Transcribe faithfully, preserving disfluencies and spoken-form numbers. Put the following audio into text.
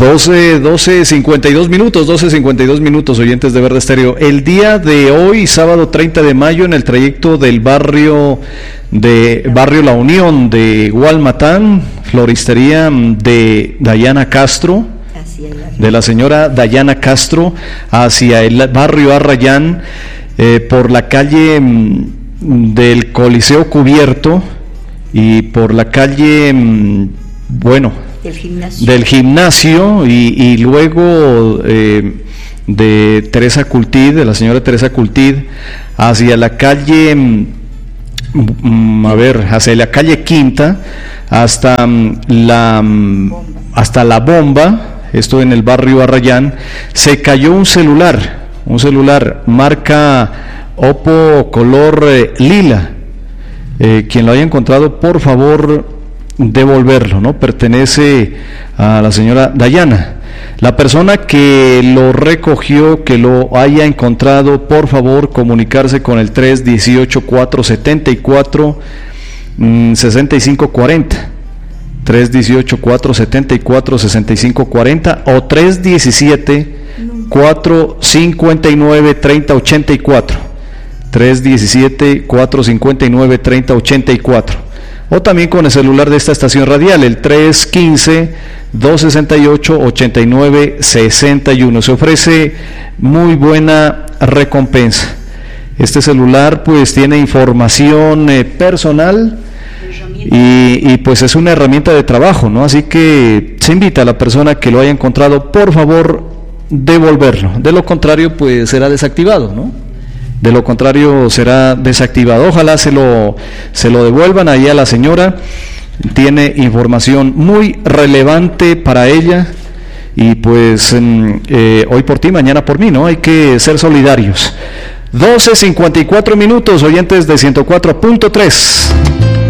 doce, doce cincuenta y dos minutos, doce cincuenta y dos minutos, oyentes de Verde Estéreo. El día de hoy, sábado treinta de mayo, en el trayecto del barrio de barrio La Unión de Gualmatán, floristería de Dayana Castro, de la señora Dayana Castro, hacia el barrio Arrayán, eh, por la calle del Coliseo Cubierto y por la calle, bueno, del gimnasio, del gimnasio y, y luego eh, de Teresa Cultid, de la señora Teresa Cultid, hacia la calle, mm, a ver, hacia la calle Quinta, hasta mm, la mm, hasta la Bomba, esto en el barrio Arrayán. Se cayó un celular, un celular marca Oppo color eh, lila. Eh, quien lo haya encontrado, por favor, devolverlo, ¿no? Pertenece a la señora Dayana. La persona que lo recogió, que lo haya encontrado, por favor, comunicarse con el tres dieciocho, cuatrocientos setenta y cuatro, sesenta y cinco cuarenta. tres dieciocho, cuatrocientos setenta y cuatro, sesenta y cinco cuarenta o tres diecisiete, cuatrocientos cincuenta y nueve, treinta ochenta y cuatro. tres diecisiete, cuatrocientos cincuenta y nueve, treinta ochenta y cuatro. O también con el celular de esta estación radial, el tres quince, doscientos sesenta y ocho, ochenta y nueve sesenta y uno. Se ofrece muy buena recompensa. Este celular pues tiene información eh, personal y, y pues es una herramienta de trabajo, ¿no? Así que se invita a la persona que lo haya encontrado, por favor, devolverlo. De lo contrario, pues será desactivado, ¿no? De lo contrario será desactivado. Ojalá se lo, se lo devuelvan ahí a la señora. Tiene información muy relevante para ella. Y pues eh, hoy por ti, mañana por mí, ¿no? Hay que ser solidarios. doce cincuenta y cuatro minutos, oyentes de ciento cuatro punto tres.